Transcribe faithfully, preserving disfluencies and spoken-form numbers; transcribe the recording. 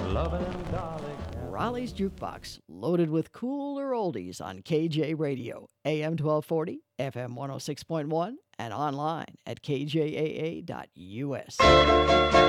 loving darling. Raleigh's Jukebox, loaded with cooler oldies on K J Radio, A M twelve forty, F M one oh six point one, and online at k j a a dot u s.